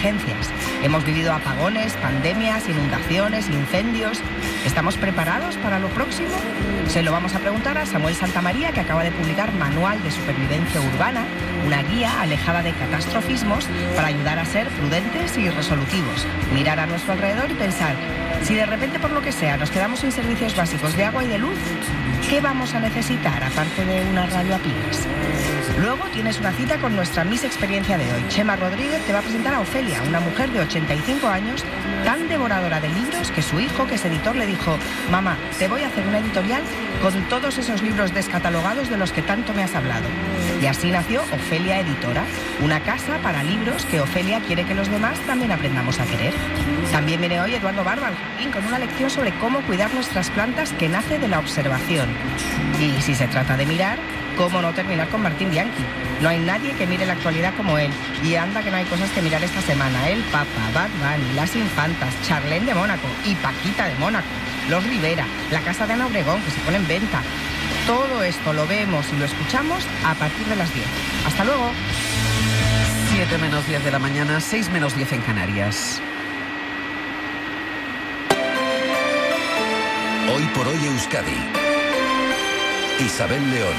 emergencias. Hemos vivido apagones, pandemias, inundaciones, incendios. ¿Estamos preparados para lo próximo? Se lo vamos a preguntar a Samuel Santamaría, que acaba de publicar Manual de Supervivencia Urbana, una guía alejada de catastrofismos para ayudar a ser prudentes y resolutivos. Mirar a nuestro alrededor y pensar, si de repente por lo que sea nos quedamos sin servicios básicos de agua y de luz, ¿qué vamos a necesitar aparte de una radio a pilas? Luego tienes una cita con nuestra Miss Experiencia de hoy. Chema Rodríguez te va a presentar a Ofelia, una mujer de 85 años, tan devoradora de libros que su hijo, que es editor, le dijo: mamá, te voy a hacer una editorial con todos esos libros descatalogados de los que tanto me has hablado. Y así nació Ofelia Editora, una casa para libros que Ofelia quiere que los demás también aprendamos a querer. También viene hoy Eduardo Barba al jardín con una lección sobre cómo cuidar nuestras plantas que nace de la observación. Y si se trata de mirar, ¿cómo no terminar con Martín Bianchi? No hay nadie que mire la actualidad como él. Y anda que no hay cosas que mirar esta semana. El Papa, Bad Bunny, Las Infantas, Charlene de Mónaco y Paquita de Mónaco, Los Rivera, la casa de Ana Obregón, que se pone en venta. Todo esto lo vemos y lo escuchamos a partir de las 10. ¡Hasta luego! 7 menos 10 de la mañana, 6 menos 10 en Canarias. Hoy por hoy Euskadi. Isabel León.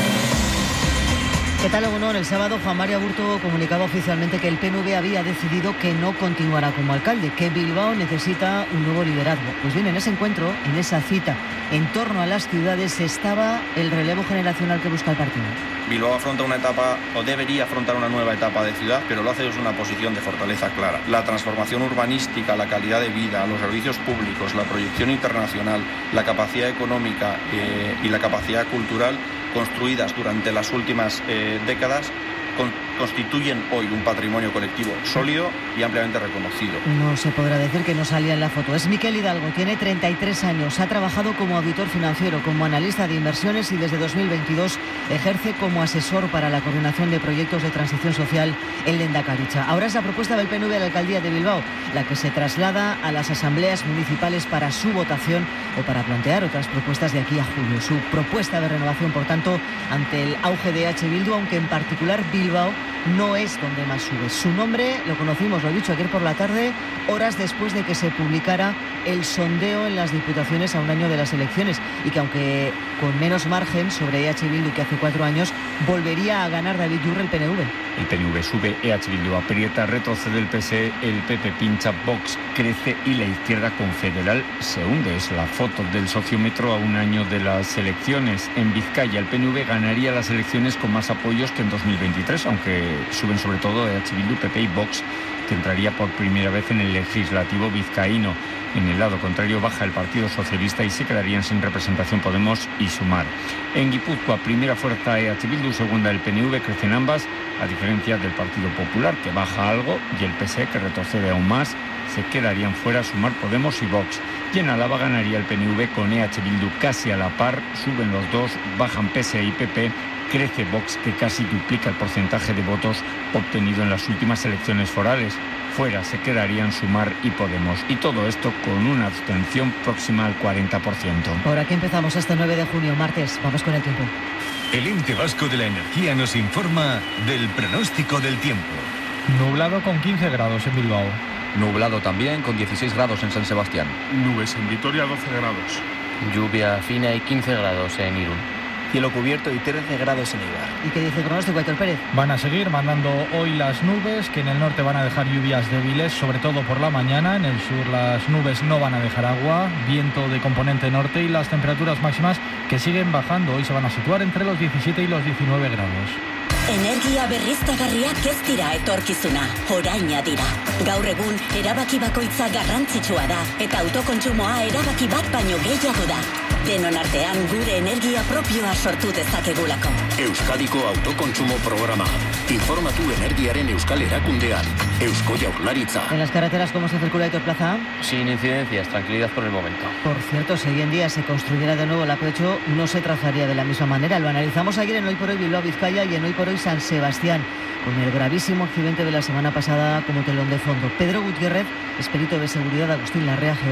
¿Qué tal, Egunon? El sábado Juan Mari Aburto comunicaba oficialmente que el PNV había decidido que no continuará como alcalde, que Bilbao necesita un nuevo liderazgo. Pues bien, en ese encuentro, en esa cita, en torno a las ciudades, estaba el relevo generacional que busca el partido. Bilbao afronta una etapa, o debería afrontar una nueva etapa de ciudad, pero lo hace desde una posición de fortaleza clara. La transformación urbanística, la calidad de vida, los servicios públicos, la proyección internacional, la capacidad económica y la capacidad cultural construidas durante las últimas décadas constituyen hoy un patrimonio colectivo sólido y ampliamente reconocido. No se podrá decir que no salía en la foto. Es Miquel Hidalgo, tiene 33 años, ha trabajado como auditor financiero, como analista de inversiones y desde 2022 ejerce como asesor para la coordinación de proyectos de transición social en Lehendakaritza. Ahora es la propuesta del PNV a la alcaldía de Bilbao, la que se traslada a las asambleas municipales para su votación o para plantear otras propuestas de aquí a julio. Su propuesta de renovación, por tanto, ante el auge de H. Bildu, aunque en particular Bilbao no es donde más sube. Su nombre lo conocimos, lo he dicho ayer por la tarde, horas después de que se publicara el sondeo en las diputaciones a un año de las elecciones, y que aunque con menos margen sobre EH Bildu que hace 4 años, volvería a ganar David Yurre el PNV. El PNV sube, EH Bildu aprieta, retrocede el PSE, el PP pincha, Vox crece y la izquierda confederal se hunde. Es la foto del sociómetro a un año de las elecciones. En Vizcaya el PNV ganaría las elecciones con más apoyos que en 2023, aunque suben sobre todo EH Bildu, PP y Vox, que entraría por primera vez en el legislativo vizcaíno. En el lado contrario baja el Partido Socialista y se quedarían sin representación Podemos y Sumar. En Guipúzcoa, primera fuerza EH Bildu, segunda el PNV, crecen ambas, a diferencia del Partido Popular, que baja algo, y el PSE, que retrocede aún más. Se quedarían fuera Sumar, Podemos y Vox. Y en Álava ganaría el PNV con EH Bildu casi a la par, suben los dos, bajan PSE y PP, crece Vox, que casi duplica el porcentaje de votos obtenido en las últimas elecciones forales. Fuera se quedarían Sumar y Podemos. Y todo esto con una abstención próxima al 40%. Por aquí empezamos este 9 de junio, martes. Vamos con el tiempo. El Ente Vasco de la Energía nos informa del pronóstico del tiempo. Nublado con 15 grados en Bilbao. Nublado también con 16 grados en San Sebastián. Nubes en Vitoria, 12 grados. Lluvia fina y 15 grados en Irún. Cielo cubierto y 13 grados en Eibar. ¿Y qué dice el pronóstico, Aitor Pérez? Van a seguir mandando hoy las nubes, que en el norte van a dejar lluvias débiles, sobre todo por la mañana. En el sur las nubes no van a dejar agua, viento de componente norte, y las temperaturas máximas que siguen bajando. Hoy se van a situar entre los 17 y los 19 grados. Energia berriztagarriak ez dira etorkizuna, oraina dira. Gaur egun, erabaki bakoitza garrantzitsua da, eta autokontsumoa erabaki bat baino gehiago da. Denon artean gure energia propioa sortu dezakegulako. Euskadiko autokontsumo programa. Informatu energiaren euskal erakundean. Eusko Jaurlaritza. En las carreteras, ¿cómo se circula, Aitor Plaza? Sin incidencias, tranquilidad por el momento. Por cierto, si hoy en día se construyera de nuevo la P8, no se trazaría de la misma manera. Lo analizamos ayer en Hoy por Hoy Bilbao Vizcaya y en Hoy por Hoy San Sebastián, con el gravísimo accidente de la semana pasada como telón de fondo. Pedro Gutiérrez es perito de seguridad, Agustín Larrea, geólogo.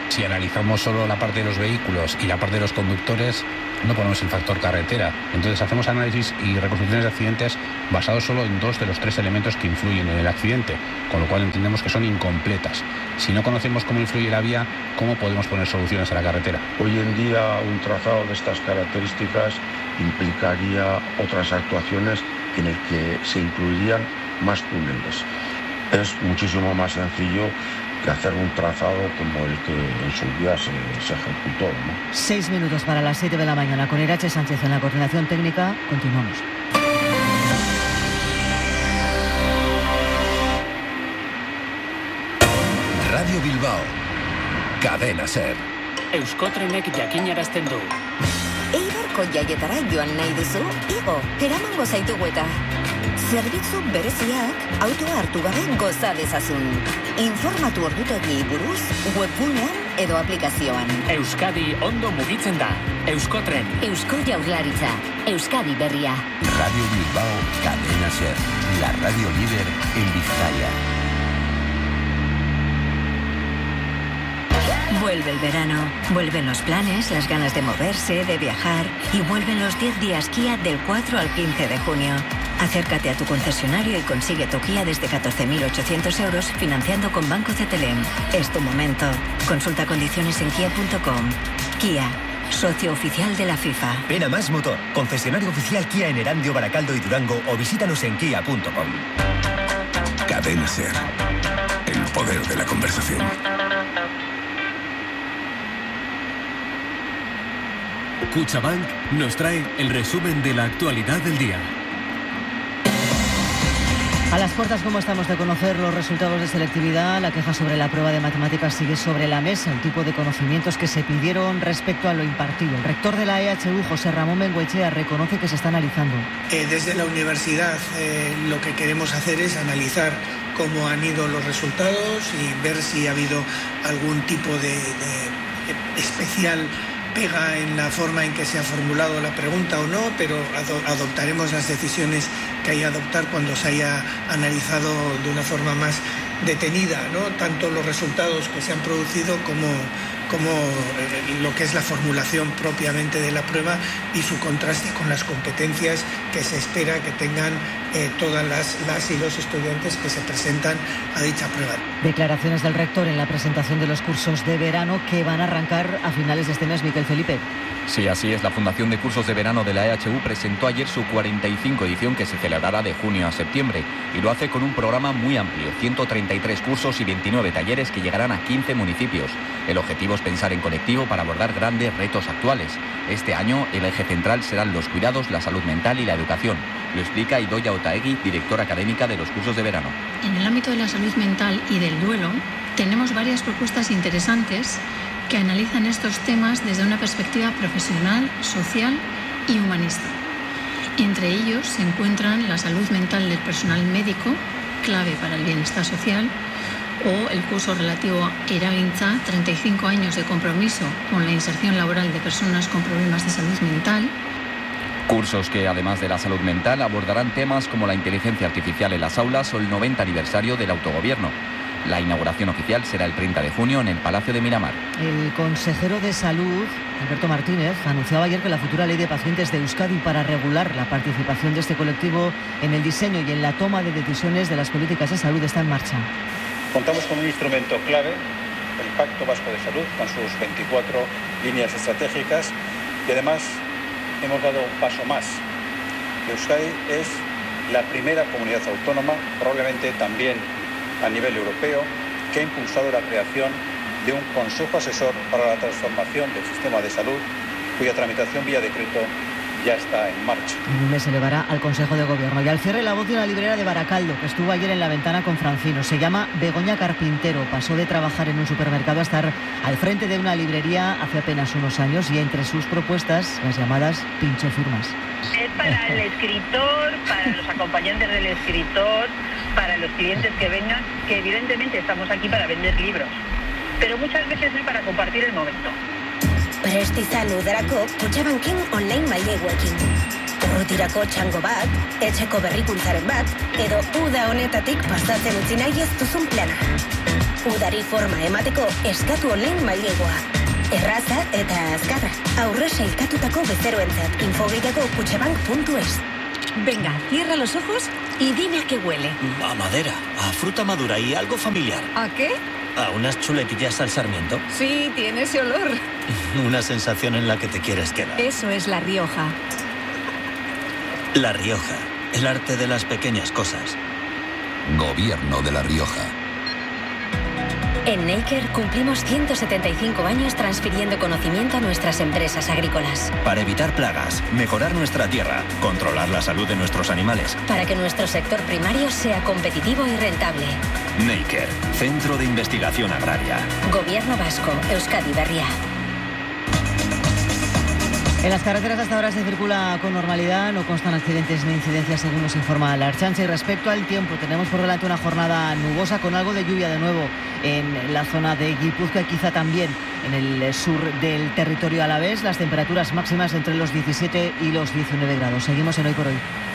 Si analizamos solo la parte de los vehículos y la parte de los conductores, no ponemos el factor carretera. Entonces hacemos análisis y reconstrucciones de accidentes basados solo en 2 de los 3 elementos que influyen en el accidente, con lo cual entendemos que son incompletas. Si no conocemos cómo influye la vía, ¿cómo podemos poner soluciones a la carretera? Hoy en día un trazado de estas características implicaría otras actuaciones en el que se incluirían más túneles. Es muchísimo más sencillo que hacer un trazado como el que en su día se ejecutó, ¿no? 6 minutos para las 7 de la mañana con Irache Sánchez en la coordinación técnica. Continuamos. Radio Bilbao, Cadena Ser. Euskotrenek jakinarazten du. Eibarko jaietara joan nahi duzu? Igo, eramango zaitugu eta. Zerbitzu bereziak autoa hartu gabe goza dezazun. Informatu ordutegi buruz, webgunean edo aplikazioan. Euskadi ondo mugitzen da. Euskotren. Eusko Jaurlaritza. Euskadi berria. Radio Bilbao, Cadena Ser. La radio líder en Vizcaya. Vuelve el verano, vuelven los planes, las ganas de moverse, de viajar y vuelven los 10 días Kia del 4 al 15 de junio. Acércate a tu concesionario y consigue tu Kia desde 14.800 euros financiando con Banco CTLM. Es tu momento. Consulta condiciones en kia.com. Kia, socio oficial de la FIFA. Ven a Más Motor, concesionario oficial Kia en Erandio, Baracaldo y Durango o visítanos en kia.com. Cadena Ser. El poder de la conversación. Cuchabank nos trae el resumen de la actualidad del día. A las puertas, como estamos de conocer los resultados de selectividad, la queja sobre la prueba de matemáticas sigue sobre la mesa, el tipo de conocimientos que se pidieron respecto a lo impartido. El rector de la EHU, José Ramón Bengoechea, reconoce que se está analizando. Desde la universidad lo que queremos hacer es analizar cómo han ido los resultados y ver si ha habido algún tipo de especial pega en la forma en que se ha formulado la pregunta o no, pero adoptaremos las decisiones que haya que adoptar cuando se haya analizado de una forma más detenida, ¿no? Tanto los resultados que se han producido como lo que es la formulación propiamente de la prueba y su contraste con las competencias que se espera que tengan todas las y los estudiantes que se presentan a dicha prueba. Declaraciones del rector en la presentación de los cursos de verano que van a arrancar a finales de este mes, Miquel Felipe. Sí, así es. La Fundación de Cursos de Verano de la EHU presentó ayer su 45 edición que se celebrará de junio a septiembre y lo hace con un programa muy amplio, 133 cursos y 29 talleres que llegarán a 15 municipios. El objetivo es pensar en colectivo para abordar grandes retos actuales. Este año el eje central serán los cuidados, la salud mental y la educación. Lo explica Idoia Otaegui, directora académica de los cursos de verano. En el ámbito de la salud mental y del duelo tenemos varias propuestas interesantes que analizan estos temas desde una perspectiva profesional, social y humanista. Entre ellos se encuentran la salud mental del personal médico, clave para el bienestar social, o el curso relativo a Eragintza, 35 años de compromiso con la inserción laboral de personas con problemas de salud mental. Cursos que, además de la salud mental, abordarán temas como la inteligencia artificial en las aulas o el 90 aniversario del autogobierno. La inauguración oficial será el 30 de junio en el Palacio de Miramar. El consejero de Salud, Alberto Martínez, anunciaba ayer que la futura ley de pacientes de Euskadi para regular la participación de este colectivo en el diseño y en la toma de decisiones de las políticas de salud está en marcha. Contamos con un instrumento clave, el Pacto Vasco de Salud, con sus 24 líneas estratégicas y además hemos dado un paso más. Euskadi es la primera comunidad autónoma, probablemente también a nivel europeo, que ha impulsado la creación de un Consejo Asesor para la transformación del sistema de salud, cuya tramitación vía decreto ya está en marcha. En un mes se elevará al Consejo de Gobierno. Y al cierre, la voz de una librera de Baracaldo, que estuvo ayer en La Ventana con Francino. Se llama Begoña Carpintero. Pasó de trabajar en un supermercado a estar al frente de una librería hace apenas unos años y entre sus propuestas, las llamadas pinchofirmas. Es para el escritor, para los acompañantes del escritor, para los clientes que vengan, que evidentemente estamos aquí para vender libros, pero muchas veces es para compartir el momento. Prest izan udarako Kutxabanken online maileguekin. urrutirako txango bat, etxeko berrikuntzaren bat, edo uda honetatik pasatzen utzi nahi ez duzun plana. Udari forma emateko eskatu online mailegoa. Erraza eta azkarra. Aurre sailkatutako bezeroentzat. Info gehiago kutxabank.es. Venga, cierra los ojos y dime a qué huele. A madera, a fruta madura y algo familiar. ¿A qué? A unas chuletillas al sarmiento. Sí, tiene ese olor. Una sensación en la que te quieres quedar. Eso es La Rioja. La Rioja, el arte de las pequeñas cosas. Gobierno de La Rioja. En Neiker cumplimos 175 años transfiriendo conocimiento a nuestras empresas agrícolas. Para evitar plagas, mejorar nuestra tierra, controlar la salud de nuestros animales. Para que nuestro sector primario sea competitivo y rentable. Neiker, Centro de Investigación Agraria. Gobierno Vasco, Euskadi Berria. En las carreteras hasta ahora se circula con normalidad, no constan accidentes ni incidencias según nos informa la Ertzaintza. Y respecto al tiempo, tenemos por delante una jornada nubosa con algo de lluvia de nuevo en la zona de Guipúzcoa y quizá también en el sur del territorio alavés. Las temperaturas máximas entre los 17 y los 19 grados. Seguimos en Hoy por Hoy.